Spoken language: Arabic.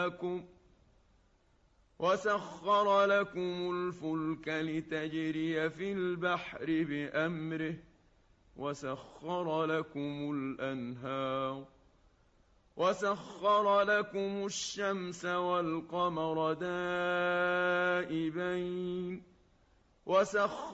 وَسَخَّرَ لَكُمُ الْفُلْكَ لِتَجْرِيَ فِي الْبَحْرِ بِأَمْرِهِ وَسَخَّرَ لَكُمُ الْأَنْهَارَ وَسَخَّرَ لَكُمُ الشَّمْسَ وَالْقَمَرَ دَائِبَيْنِ